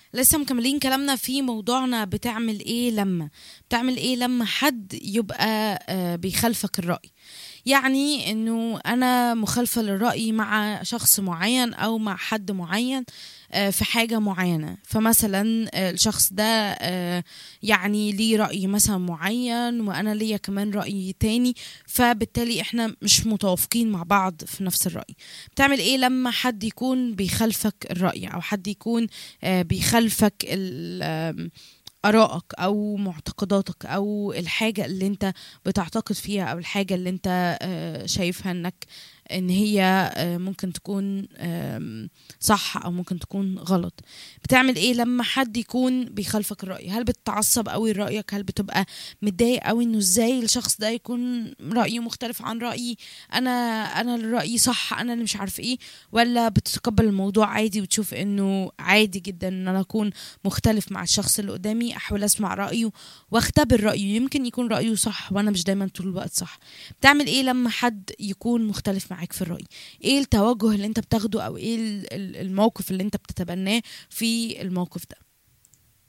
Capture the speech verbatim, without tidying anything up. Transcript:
لسه مكملين كلامنا في موضوعنا. بتعمل ايه لما بتعمل ايه لما حد يبقى آه، بيخالفك الرأي؟ يعني انه انا مخالفة للرأي مع شخص معين او مع حد معين آه، في حاجة معينة. فمثلا آه، الشخص ده آه، يعني ليه رأي مثلا معين وانا ليا كمان رأي تاني، فبالتالي احنا مش متوافقين مع بعض في نفس الرأي. بتعمل ايه لما حد يكون بيخالفك الرأي او حد يكون آه، بيخالفك ال- آم، آرائك أو معتقداتك أو الحاجة اللي أنت بتعتقد فيها أو الحاجة اللي أنت آه، شايفها أنك إن هي آه، ممكن تكون آم، صح أو ممكن تكون غلط؟ بتعمل إيه لما حد يكون بيخالفك الرأي؟ هل بتتعصب قوي لرأيك؟ هل بتبقى متضايق قوي إنه إزاي الشخص ده يكون رأيه مختلف عن رأيي؟ أنا أنا اللي رأيي صح، أنا اللي مش عارف إيه. ولا بتتقبل الموضوع عادي وتشوف إنه عادي جدا إن أنا أكون مختلف مع الشخص اللي قدامي، احاول اسمع رايه واختبر رايه، يمكن يكون رايه صح وانا مش دايما طول الوقت صح. بتعمل ايه لما حد يكون مختلف معاك في الراي؟ ايه التوجه اللي انت بتاخده او ايه ال- ال- الموقف اللي انت بتتبناه في الموقف ده؟